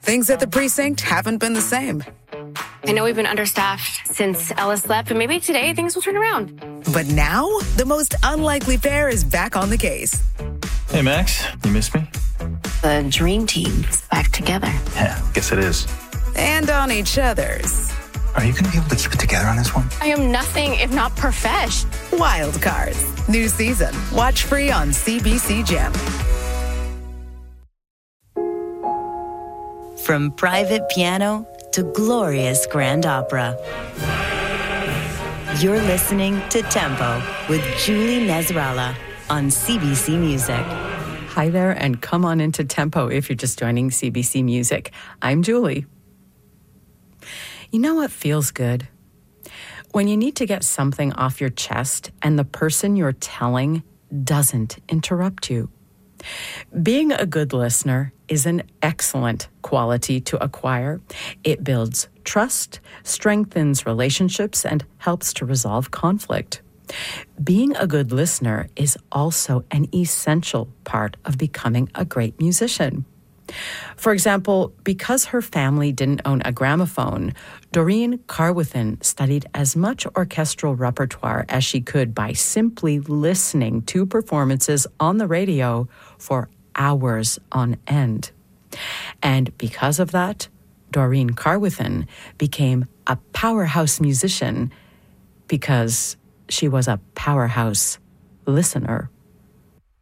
things at the precinct haven't been the same. I know we've been understaffed since Ellis left, but maybe today things will turn around. But now, the most unlikely pair is back on the case. Hey, Max, you miss me? The dream team's back together. Yeah, guess it is. And on each other's. Are you going to be able to keep it together on this one? I am nothing if not profesh. Wild Cards. New season. Watch free on CBC Gem. From private piano to glorious grand opera. You're listening to Tempo with Julie Nezrala on CBC Music. Hi there, and come on into Tempo if you're just joining CBC Music. I'm Julie. You know what feels good? When you need to get something off your chest and the person you're telling doesn't interrupt you. Being a good listener is an excellent quality to acquire. It builds trust, strengthens relationships, and helps to resolve conflict. Being a good listener is also an essential part of becoming a great musician. For example, because her family didn't own a gramophone, Doreen Carwithan studied as much orchestral repertoire as she could by simply listening to performances on the radio for hours on end. And because of that, Doreen Carwithan became a powerhouse musician because she was a powerhouse listener.